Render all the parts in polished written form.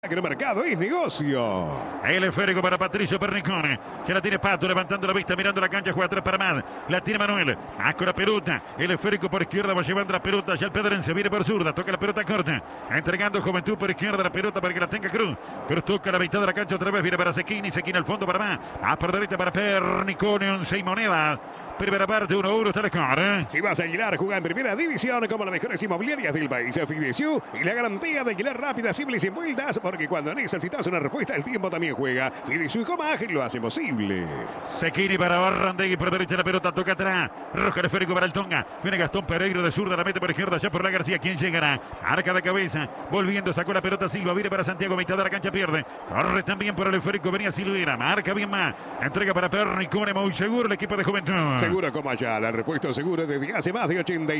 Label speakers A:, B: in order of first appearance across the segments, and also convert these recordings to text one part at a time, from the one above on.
A: Que el mercado es negocio.
B: El esférico para Patricio Pernicone. Que la tiene Pato levantando la vista, mirando la cancha, juega atrás para Mad. La tiene Manuel. Con la pelota. El esférico por izquierda va llevando la pelota. Ya el Pedrense viene por zurda. Toca la pelota corta. Entregando Juventud por izquierda la pelota para que la tenga Cruz. Cruz toca la mitad de la cancha otra vez. Viene para Sequini. Sequini al fondo para Mad. Por derecha para Pernicone. 11 monedas. Primera parte, 1-1 está el score.
A: Si vas a alquilar, juega en primera división como las mejores inmobiliarias del país. Fidesu y la garantía de alquiler rápida, simple y sin vueltas. Porque cuando necesitas una respuesta, el tiempo también juega. Fidesu y Comag lo hace posible.
B: Sequini para Barrandegui por derecha, la pelota toca atrás. Roja el esférico para el Tonga. Viene Gastón Pereiro de zurda, la mete por izquierda, ya por la García. ¿Quién llegará? Arca de cabeza. Volviendo, sacó la pelota Silva. Viene para Santiago, mitad de la cancha pierde. Corre también por el esférico. Venía Silvera. Marca bien más. Entrega para Pernicone. Muy seguro el equipo de Juventud.
A: Seguro como allá. La repuesto seguro desde hace más de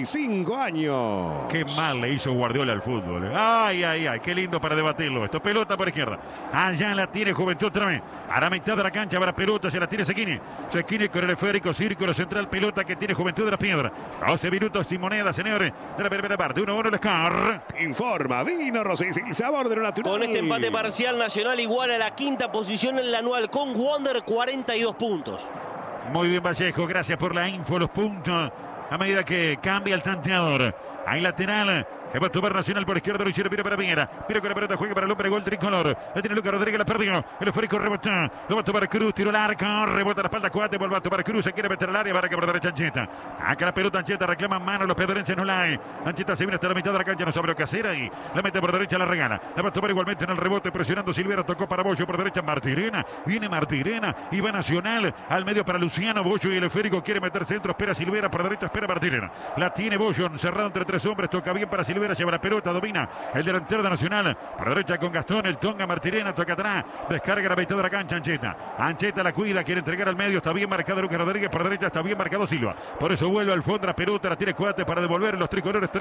A: 85 años.
B: Qué mal le hizo Guardiola al fútbol. Ay, ay, ay. Qué lindo para debatirlo. Esto pelota por izquierda. Allá la tiene Juventud otra vez. A la mitad de la cancha para pelota. Se la tiene Sequini. Sequini con el esférico. Círculo central. Pelota que tiene Juventud de la Piedra. 12 minutos sin moneda, señores. De la primera parte. 1-1 el score.
A: Informa Vino Rosés. El sabor de lo natural.
C: Con este empate parcial, Nacional igual a la quinta posición en la anual con Wander 42 puntos.
B: Muy bien, Vallejo. Gracias por la info. Los puntos a medida que cambia el tanteador. Hay lateral. Que va a tomar Nacional por izquierda, Luchero, Piro para Viera. Piro con la pelota, juega para el hombre, gol tricolor. La tiene Lucas Rodríguez, la perdió. El esférico rebota. Lo va a tomar Cruz, tiro al arco. Rebota la espalda, Cuate, vuelve a tomar Cruz. Se quiere meter al área, para que por derecha Ancheta. Acá la pelota, Ancheta reclama mano. Los pedrenses no la hay. Ancheta se viene hasta la mitad de la cancha, no sabe lo que hacer ahí. La mete por derecha, la regala. La va a tomar igualmente en el rebote, presionando Silvera. Tocó para Bollo por derecha, Martirena. Viene Martirena y va Nacional. Al medio para Luciano, Bollo y el esférico quiere meter centro. Espera Silvera, por derecha espera Martirena. La tiene Bollo, encerrado entre tres hombres. Toca bien para Silvera, lleva la pelota. Domina el delantero de Nacional. Por derecha con Gastón, el Tonga, Martirena, toca atrás. Descarga la mitad de la cancha, Ancheta. Ancheta la cuida, quiere entregar al medio. Está bien marcado Lucas Rodríguez, por derecha está bien marcado Silva. Por eso vuelve al fondo la pelota, la tiene Cuate para devolver los tricolores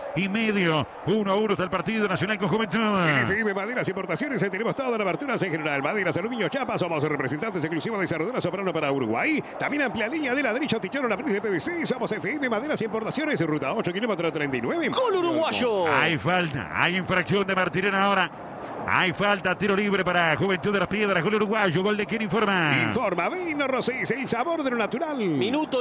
B: 13:30. 1-1 está el partido Nacional con Juventud.
A: FM Maderas Importaciones, tenemos todas las aberturas en general. Maderas, aluminio, chapa, somos representantes exclusivos de Cerradura Soprano para Uruguay. También amplia línea de ladrillo, tichero, la de PVC. Somos FM Maderas Importaciones, ruta 8, kilómetro 39.
C: ¡Gol uruguayo!
B: Hay falta, hay infracción de Martirena ahora. Hay falta, tiro libre para Juventud de las Piedras, gol uruguayo, gol de quien informa.
A: Informa Vino Rosés, el sabor de lo natural.
C: Minuto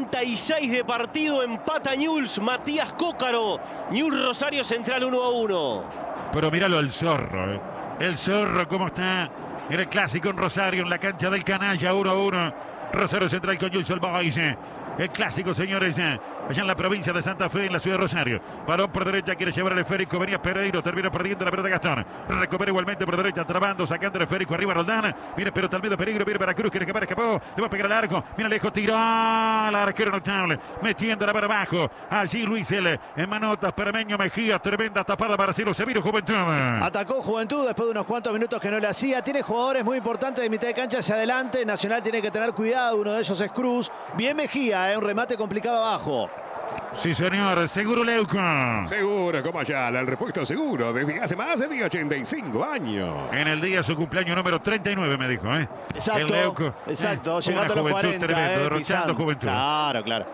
C: 96 de partido, empata Newell's, Matías Cócaro. Newell's Rosario Central 1-1.
B: Pero míralo el zorro, el zorro cómo está en el clásico en Rosario, en la cancha del Canalla, 1-1. Rosario Central con Newell's Old Boys. El clásico, señores, allá en la provincia de Santa Fe, en la ciudad de Rosario. Balón por derecha, quiere llevar el esférico. Venía Pereiro, termina perdiendo la pelota de Gastón. Recupera igualmente por derecha, trabando, sacando el esférico. Arriba Roldán. Viene pelota al medio, Pereiro, viene para Cruz, quiere escapar, escapó. Le va a pegar al arco. Mira lejos, tiró al arquero notable. Metiéndola para abajo. Allí Luis en manotas, Permeño Mejía. Tremenda tapada para Cielo Severo, Juventud.
D: Atacó Juventud después de unos cuantos minutos que no le hacía. Tiene jugadores muy importantes de mitad de cancha hacia adelante. Nacional tiene que tener cuidado. Uno de ellos es Cruz. Bien Mejía. Un remate complicado abajo.
B: Sí, señor. Seguro Leuco.
A: Seguro, como allá, el repuesto seguro desde hace más de 85 años.
B: En el día de su cumpleaños número 39, me dijo,
D: Exacto.
B: El Leuco.
D: Exacto. Llegando a los 40.
B: Tremendo, derrochando Juventud.
D: Claro, claro.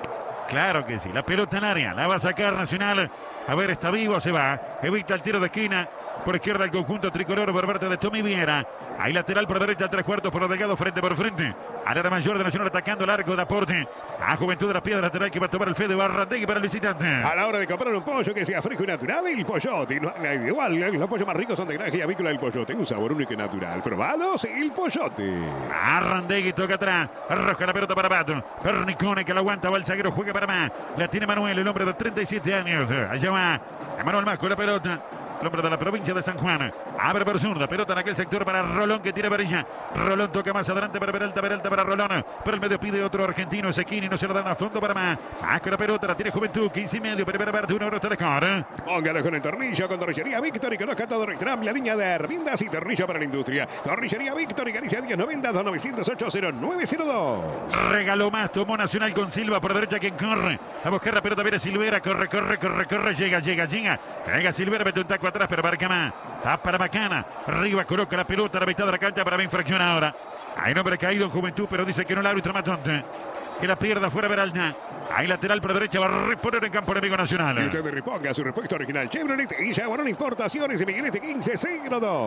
B: Claro que sí. La pelota en área. La va a sacar Nacional. A ver, está vivo, se va. Evita el tiro de esquina. Por izquierda el conjunto tricolor por parte de Tommy Viera. Hay lateral por derecha, 3/4 por lo delgado, frente por frente. Área mayor de Nacional atacando el arco de aporte. A Juventud de la Piedra lateral que va a tomar el Fede Barrandegui para el visitante.
A: A la hora de comprar un pollo que sea fresco y natural, el Pollote. No hay igual, los pollos más ricos son de granja y avícola del Pollote. Un sabor único y natural. Probalos, el Pollote.
B: Barrandegui toca atrás. Arroja la pelota para Pato. Pernicone que la aguanta, va el zaguero, juega para más. La tiene Manuel, el hombre de 37 años. Allá va Manuel más con la pelota. El hombre de la provincia de San Juan. Abre por zurda. Pelota en aquel sector para Rolón que tira varilla. Rolón toca más adelante para Peralta. Peralta para Rolón. Por el medio pide otro argentino. Sequini no se lo dan a fondo para más. Con la pelota la tiene Juventud. 15:30. Primera parte. 1-1 está el score.
A: Póngalo con el tornillo. Con Tornillería Víctor y conozca todo Rectram. La línea de herramientas y tornillo para la industria. Tornillería Víctor y Galicia 1090 2908 0902.
B: Regaló más. Tomó Nacional con Silva por derecha. Quien corre. A buscar la pelota. Viene Silvera. Corre. Llega Silvera. Mete un taco poco atrás, pero Barcamá. Tapa la Bacana. Arriba coloca la pelota a la mitad de la cancha para infracción ahora. Hay un hombre caído en Juventud, pero dice que no el árbitro Matonte. Que la pierda fuera Beralda. Hay lateral por derecha, va a reponer en campo enemigo Nacional.
A: Y usted reponga su respuesta original Chevrolet y Jaguarón Importaciones y Miguelete 1502.